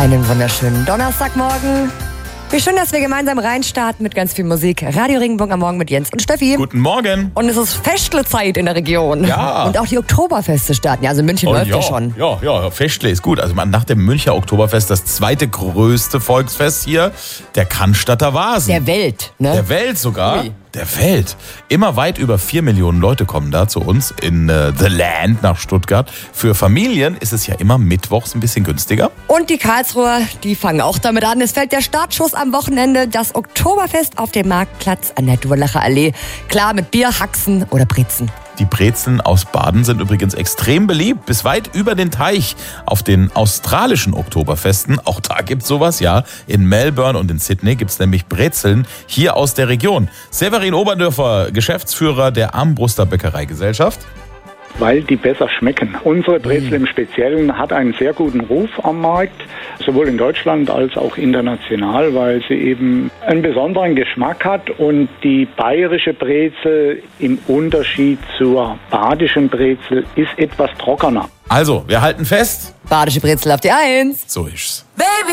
Einen wunderschönen Donnerstagmorgen. Wie schön, dass wir gemeinsam reinstarten mit ganz viel Musik. Radio Regenbogen am Morgen mit Jens und Steffi. Guten Morgen. Und es ist Festle-Zeit in der Region. Ja. Und auch die Oktoberfeste starten. Ja, also in München läuft ja schon. Ja, Festle ist gut. Also nach dem Münchner Oktoberfest das zweite größte Volksfest hier, der Cannstatter Vasen. Der Welt, ne? Der Welt sogar. Ui. Der Welt. Immer weit über 4 Millionen Leute kommen da zu uns in The Land nach Stuttgart. Für Familien ist es ja immer mittwochs ein bisschen günstiger. Und die Karlsruher, die fangen auch damit an. Es fällt der Startschuss am Wochenende. Das Oktoberfest auf dem Marktplatz an der Durlacher Allee. Klar mit Bier, Haxen oder Brezen. Die Brezeln aus Baden sind übrigens extrem beliebt, bis weit über den Teich auf den australischen Oktoberfesten. Auch da gibt's sowas, ja. In Melbourne und in Sydney gibt's nämlich Brezeln hier aus der Region. Severin Oberdörfer, Geschäftsführer der Armbruster Bäckereigesellschaft. Weil die besser schmecken. Unsere Brezel im Speziellen hat einen sehr guten Ruf am Markt, sowohl in Deutschland als auch international, weil sie eben einen besonderen Geschmack hat und die bayerische Brezel im Unterschied zur badischen Brezel ist etwas trockener. Also, wir halten fest. Badische Brezel auf die 1. So ist's. Baby!